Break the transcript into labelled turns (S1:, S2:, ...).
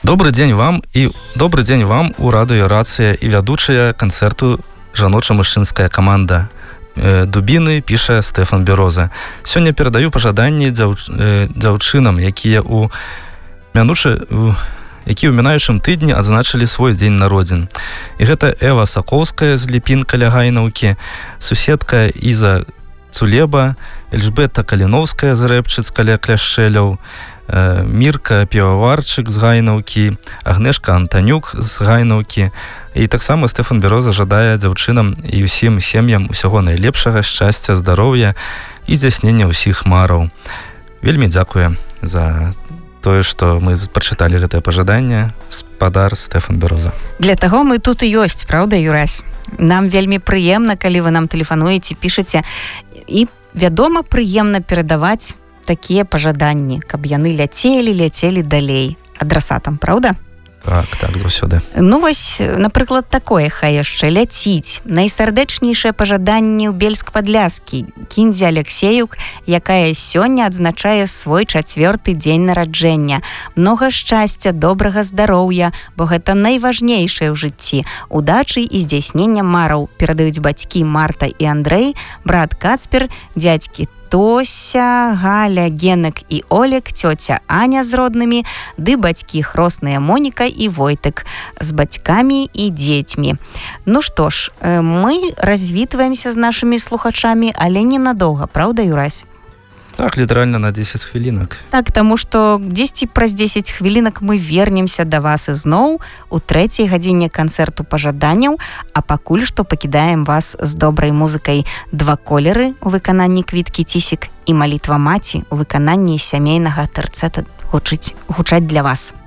S1: Добрый дзень вам у радыё «Рацыя» і вядучая канцэрту жаноча-мужчынская каманда «Дубіны», піша Стэфан Бероза. Сёння перадаю пажаданні дзяўчынам, якія ў мінаючым тыдні адзначылі свой дзень народзін. І гэта Эва Сакоўская з Ліпін каля Гайнаўкі, суседка Іза Цулеба, Эльжбета Каліновская з Рэпчыц каля Кляшчэляў, Мірка Піваварчык з Гайнаўкі, Агнешка Антанюк з Гайнаўкі. І таксама Стэфан Бероза жадае дзяўчынам і ўсім сем'ям усяго найлепшага, шчасця, здароўя і здзяйснення ўсіх мараў. Вельмі дзякуе за тое, што мы прачыталі гэтае пажаданне. Спадар Стэфан Бероза.
S2: Для таго мы тут і ёсць, праўда, Юрась? Нам вельмі прыемна, калі вы нам тэлефануеце, пішаце. І, вядома, прыемна перадаваць такія пажаданні, каб яны ляцелі далей адрасатам, праўда?
S1: Так, заўсёды.
S2: Ну вось, напрыклад, такое хай яшчэ ляціць. Найсардэчнейшае пажаданне ў Бельск-Падляскі Кіндзе Алексеюк, якая сёння адзначае свой 4-й дзень нараджэння. Многа шчасця, добрага здароўя, бо гэта найважнейшае ў жыцці. Удачы і здзяйснення мараў перадаюць бацькі Марта і Андрэй, брат Кацпер, дзядзькі Тося, Галя, Генек і Олег, цёця Аня з роднымі, ды бацькі хросныя Моніка і Войтык з бацькамі і дзецьмі. Ну што ж, мы развітваемся з нашымі слухачамі, але ненадоўга, праўда, Юрась?
S1: Так, літаральна на 10 хвілінак.
S2: Так, таму што дзесьці праз 10 хвілінак мы вернемся да вас ізноў у 3-й гадзіне канцэрту пажаданняў, а пакуль што пакідаем вас з добрай музыкай «Два колеры» у выкананні Квіткі Цісік і «Малітва маці» у выкананні сямейнага тэрцэта гучаць для вас.